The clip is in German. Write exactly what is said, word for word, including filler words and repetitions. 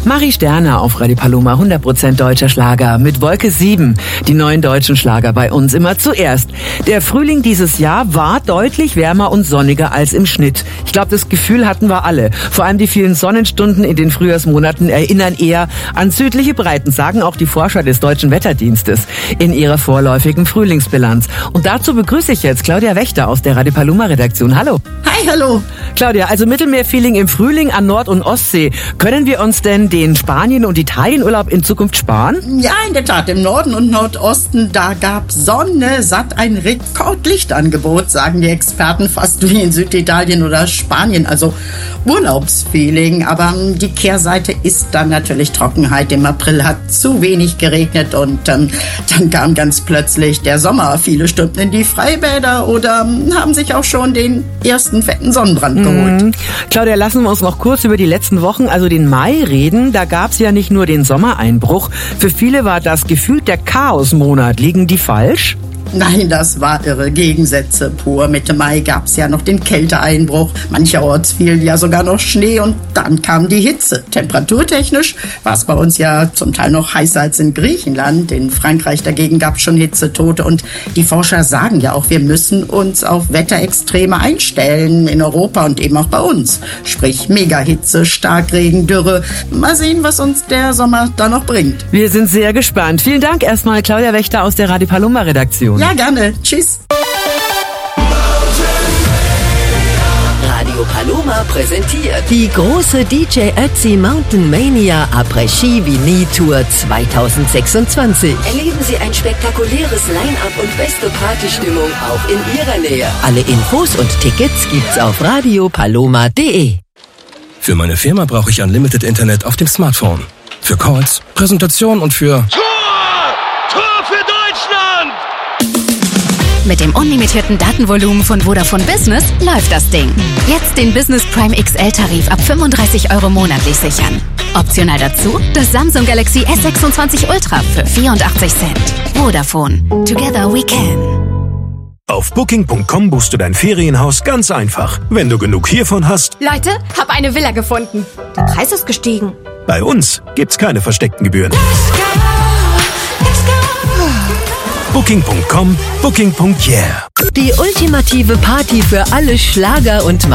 Marie Sterner auf Radio Paloma, hundert Prozent deutscher Schlager mit Wolke sieben. Die neuen deutschen Schlager bei uns immer zuerst. Der Frühling dieses Jahr war deutlich wärmer und sonniger als im Schnitt. Ich glaube, das Gefühl hatten wir alle. Vor allem die vielen Sonnenstunden in den Frühjahrsmonaten erinnern eher an südliche Breiten, sagen auch die Forscher des Deutschen Wetterdienstes in ihrer vorläufigen Frühlingsbilanz. Und dazu begrüße ich jetzt Claudia Wächter aus der Radio Paloma Redaktion. Hallo. Hi, hallo. Claudia, also Mittelmeerfeeling im Frühling an Nord- und Ostsee. Können wir uns denn den Spanien- und Italienurlaub in Zukunft sparen? Ja, in der Tat. Im Norden und Nordosten, da gab Sonne satt ein Rekordlichtangebot, sagen die Experten, fast wie in Süditalien oder Spanien. Also Urlaubsfeeling. Aber die Kehrseite ist dann natürlich Trockenheit. Im April hat zu wenig geregnet und ähm, dann kam ganz plötzlich der Sommer. Viele Stunden in die Freibäder oder ähm, haben sich auch schon den ersten fetten Sonnenbrand geholt. Mhm. Claudia, lassen wir uns noch kurz über die letzten Wochen, also den Mai, reden. Da gab es ja nicht nur den Sommereinbruch. Für viele war das gefühlt der Chaosmonat. Liegen die falsch? Nein, das war irre. Gegensätze pur. Mitte Mai gab es ja noch den Kälteeinbruch. Mancherorts fiel ja sogar noch Schnee und dann kam die Hitze. Temperaturtechnisch war es bei uns ja zum Teil noch heißer als in Griechenland. In Frankreich dagegen gab es schon Hitzetote und die Forscher sagen ja auch, wir müssen uns auf Wetterextreme einstellen in Europa und eben auch bei uns. Sprich Megahitze, Starkregen, Dürre. Mal sehen, was uns der Sommer da noch bringt. Wir sind sehr gespannt. Vielen Dank erstmal, Claudia Wächter aus der Radio Paloma Redaktion. Ja, gerne. Tschüss. Radio Paloma präsentiert die große D J Ötzi Mountain Mania Après-Ski Vini Tour zwanzig sechsundzwanzig. Erleben Sie ein spektakuläres Line-Up und beste Partystimmung auch in Ihrer Nähe. Alle Infos und Tickets gibt's auf radio paloma punkt de. Für meine Firma brauche ich Unlimited Internet auf dem Smartphone. Für Calls, Präsentation und für... Tor! Tor für Deutschland! Mit dem unlimitierten Datenvolumen von Vodafone Business läuft das Ding. Jetzt den Business Prime X L-Tarif ab fünfunddreißig Euro monatlich sichern. Optional dazu das Samsung Galaxy S sechsundzwanzig Ultra für vierundachtzig Cent. Vodafone. Together we can. Auf Booking Punkt com buchst du dein Ferienhaus ganz einfach. Wenn du genug hiervon hast... Leute, hab eine Villa gefunden. Der Preis ist gestiegen. Bei uns gibt's keine versteckten Gebühren. Booking Punkt com, Booking Punkt yeah. Die ultimative Party für alle Schlager- und